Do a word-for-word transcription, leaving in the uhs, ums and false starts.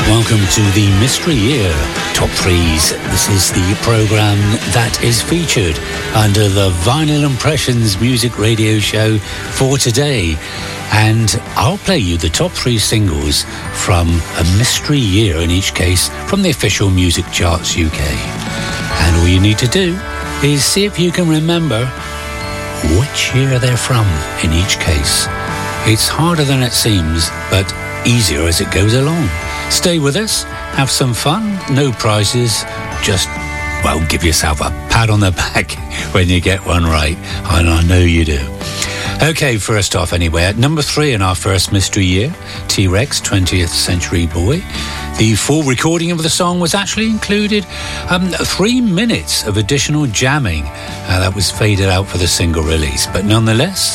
Welcome to the Mystery Year Top Threes. This is the programme that is featured under the Vinyl Impressions music radio show for today. And I'll play you the top three singles from a mystery year, in each case, from the official music charts U K. And all you need to do is see if you can remember which year they're from, in each case. It's harder than it seems, but easier as it goes along. Stay with us, have some fun, no prizes, just, well, give yourself a pat on the back when you get one right, and I know you do. Okay, first off anyway, at number three in our first mystery year, T-Rex, twentieth Century Boy. The full recording of the song was actually included um, three minutes of additional jamming uh, that was faded out for the single release, but nonetheless,